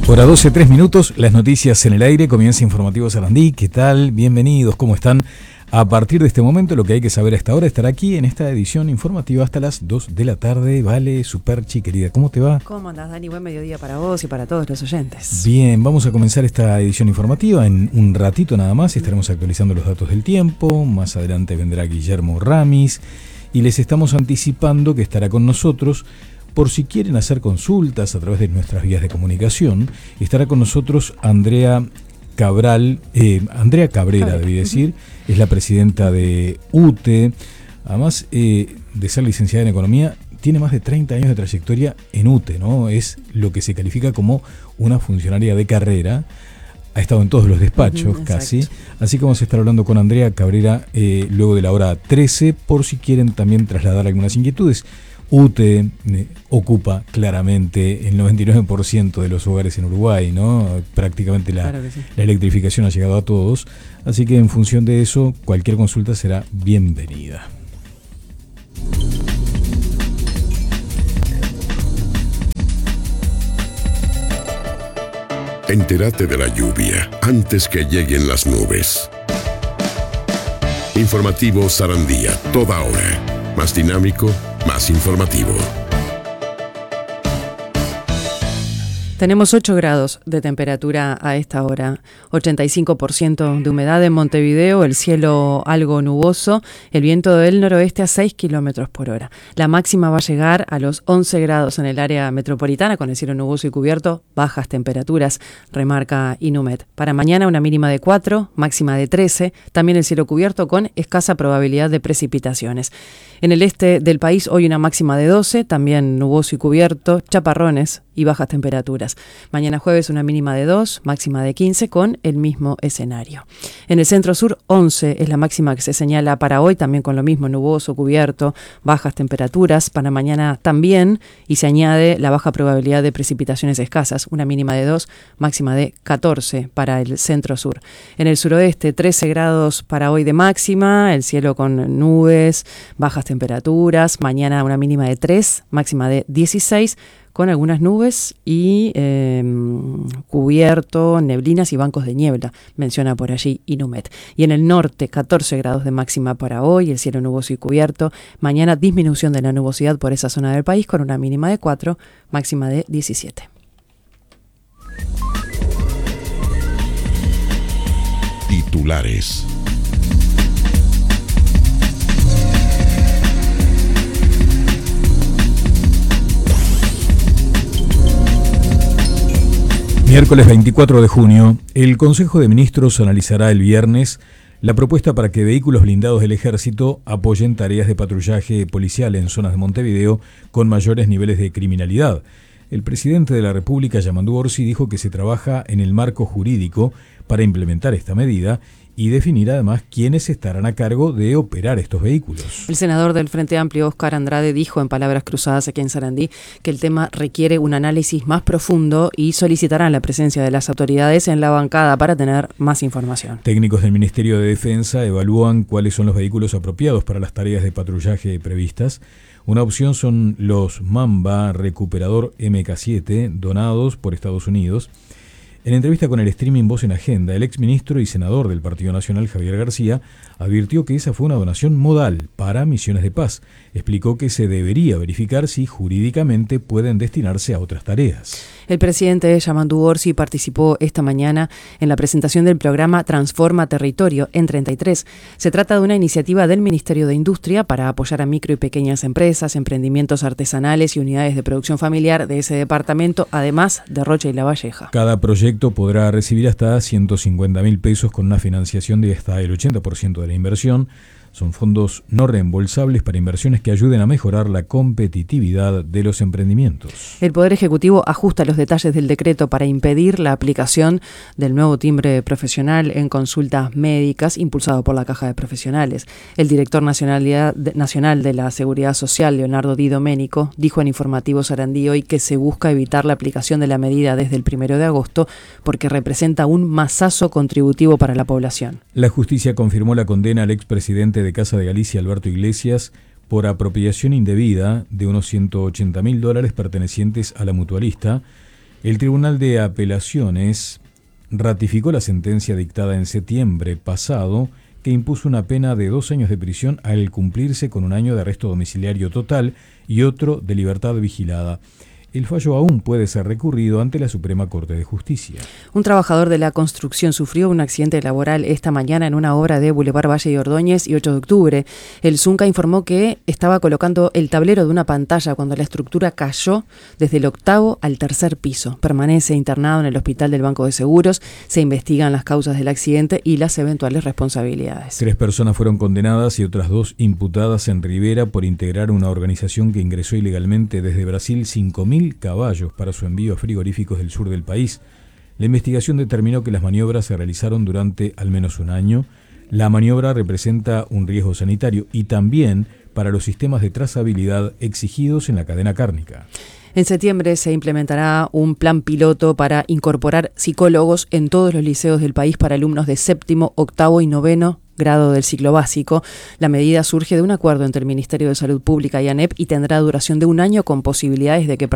Hora 12, 3 minutos, las noticias en el aire, comienza Informativo Sarandí. ¿Qué tal? Bienvenidos, ¿cómo están? A partir de este momento, lo que hay que saber a esta hora estará aquí en esta edición informativa hasta las 2 de la tarde. Vale, Superchi, querida, ¿cómo te va? ¿Cómo andás, Dani? Buen mediodía para vos y para todos los oyentes. Bien, vamos a comenzar esta edición informativa en un ratito nada más. Estaremos actualizando los datos del tiempo. Más adelante vendrá Guillermo Ramis y les estamos anticipando que estará con nosotros. Por si quieren hacer consultas a través de nuestras vías de comunicación, estará con nosotros Andrea Cabrera, debí decir, es la presidenta de UTE, además de ser licenciada en Economía, tiene más de 30 años de trayectoria en UTE, ¿no? Es lo que se califica como una funcionaria de carrera, ha estado en todos los despachos casi, así que vamos a estar hablando con Andrea Cabrera luego de la hora 13, por si quieren también trasladar algunas inquietudes. UTE ocupa claramente el 99% de los hogares en Uruguay, ¿no? Prácticamente la electrificación ha llegado a todos, así que en función de eso, cualquier consulta será bienvenida. Entérate de la lluvia antes que lleguen las nubes. Informativo Sarandía, toda hora. Más dinámico, más informativo. Tenemos 8 grados de temperatura a esta hora, 85% de humedad en Montevideo, el cielo algo nuboso, el viento del noroeste a 6 kilómetros por hora. La máxima va a llegar a los 11 grados en el área metropolitana, con el cielo nuboso y cubierto, bajas temperaturas, remarca Inumet. Para mañana una mínima de 4, máxima de 13, también el cielo cubierto con escasa probabilidad de precipitaciones. En el este del país hoy una máxima de 12, también nuboso y cubierto, chaparrones y bajas temperaturas. Mañana jueves una mínima de 2, máxima de 15 con el mismo escenario. En el centro sur 11 es la máxima que se señala para hoy, también con lo mismo, nuboso, cubierto, bajas temperaturas. Para mañana también, y se añade la baja probabilidad de precipitaciones escasas, una mínima de 2, máxima de 14 para el centro sur. En el suroeste 13 grados para hoy de máxima, el cielo con nubes, bajas temperaturas. Mañana una mínima de 3, máxima de 16, con algunas nubes y cubierto, neblinas y bancos de niebla, menciona por allí Inumet. Y en el norte, 14 grados de máxima para hoy, el cielo nuboso y cubierto. Mañana disminución de la nubosidad por esa zona del país, con una mínima de 4, máxima de 17. Titulares. Miércoles 24 de junio, el Consejo de Ministros analizará el viernes la propuesta para que vehículos blindados del Ejército apoyen tareas de patrullaje policial en zonas de Montevideo con mayores niveles de criminalidad. El presidente de la República, Yamandu Orsi, dijo que se trabaja en el marco jurídico para implementar esta medida y definir además quiénes estarán a cargo de operar estos vehículos. El senador del Frente Amplio, Óscar Andrade, dijo en palabras cruzadas aquí en Sarandí que el tema requiere un análisis más profundo y solicitarán la presencia de las autoridades en la bancada para tener más información. Técnicos del Ministerio de Defensa evalúan cuáles son los vehículos apropiados para las tareas de patrullaje previstas. Una opción son los Mamba Recuperador MK7 donados por Estados Unidos. En entrevista con el streaming Voz en Agenda, el exministro y senador del Partido Nacional, Javier García, advirtió que esa fue una donación modal para misiones de paz. Explicó que se debería verificar si jurídicamente pueden destinarse a otras tareas. El presidente Yamandu Orsi participó esta mañana en la presentación del programa Transforma Territorio en 33. Se trata de una iniciativa del Ministerio de Industria para apoyar a micro y pequeñas empresas, emprendimientos artesanales y unidades de producción familiar de ese departamento, además de Rocha y La Valleja. Cada proyecto podrá recibir hasta 150.000 pesos con una financiación de hasta el 80% de la inversión. Son fondos no reembolsables para inversiones que ayuden a mejorar la competitividad de los emprendimientos. El Poder Ejecutivo ajusta los detalles del decreto para impedir la aplicación del nuevo timbre profesional en consultas médicas impulsado por la Caja de Profesionales. El director nacional de la Seguridad Social, Leonardo Di Domenico, dijo en Informativo Sarandí hoy que se busca evitar la aplicación de la medida desde el 1 de agosto porque representa un masazo contributivo para la población. La justicia confirmó la condena al expresidente de Casa de Galicia, Alberto Iglesias, por apropiación indebida de unos $180.000 pertenecientes a la mutualista. El Tribunal de Apelaciones ratificó la sentencia dictada en septiembre pasado que impuso una pena de 2 años de prisión al cumplirse con 1 año de arresto domiciliario total y otro de libertad vigilada. El fallo aún puede ser recurrido ante la Suprema Corte de Justicia. Un trabajador de la construcción sufrió un accidente laboral esta mañana en una obra de Boulevard Valle y Ordóñez y 8 de octubre. El Zunca informó que estaba colocando el tablero de una pantalla cuando la estructura cayó desde el 8º al 3er piso. Permanece internado en el Hospital del Banco de Seguros. Se investigan las causas del accidente y las eventuales responsabilidades. 3 personas fueron condenadas y otras 2 imputadas en Rivera por integrar una organización que ingresó ilegalmente desde Brasil 5.000 caballos para su envío a frigoríficos del sur del país. La investigación determinó que las maniobras se realizaron durante al menos 1 año. La maniobra representa un riesgo sanitario y también para los sistemas de trazabilidad exigidos en la cadena cárnica. En septiembre se implementará un plan piloto para incorporar psicólogos en todos los liceos del país para alumnos de 7º, 8º y 9º grado del ciclo básico. La medida surge de un acuerdo entre el Ministerio de Salud Pública y ANEP y tendrá duración de 1 año con posibilidades de que